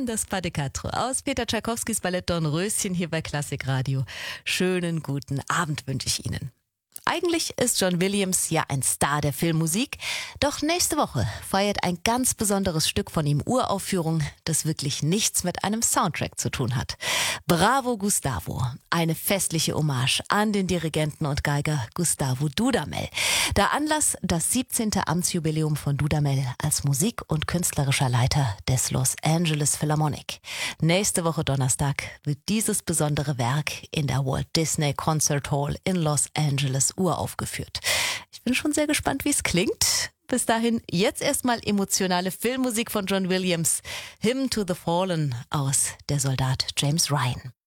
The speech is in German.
das Pas de Quatre aus Peter Tschaikowskis Ballett Dornröschen hier bei Klassikradio. Schönen guten Abend wünsche ich Ihnen. Eigentlich ist John Williams ja ein Star der Filmmusik, doch nächste Woche feiert ein ganz besonderes Stück von ihm Uraufführung, das wirklich nichts mit einem Soundtrack zu tun hat. Bravo Gustavo, eine festliche Hommage an den Dirigenten und Geiger Gustavo Dudamel. Der Anlass das 17. Amtsjubiläum von Dudamel als Musik- und künstlerischer Leiter des Los Angeles Philharmonic. Nächste Woche Donnerstag wird dieses besondere Werk in der Walt Disney Concert Hall in Los Angeles uraufgeführt. Ich bin schon sehr gespannt, wie es klingt. Bis dahin jetzt erstmal emotionale Filmmusik von John Williams. Hymn to the Fallen aus Der Soldat James Ryan.